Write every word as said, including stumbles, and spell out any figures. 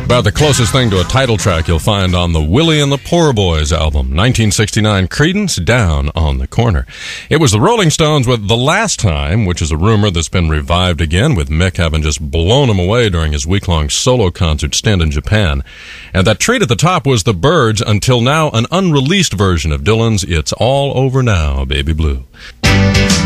About the closest thing to a title track you'll find on the Willie and the Poor Boys album, nineteen sixty-nine, Creedence, Down on the Corner. It was the Rolling Stones with The Last Time, which is a rumor that's been revived again, with Mick having just blown him away during his week-long solo concert stint in Japan. And that treat at the top was the Byrds, until now an unreleased version of Dylan's It's All Over Now, Baby Blue.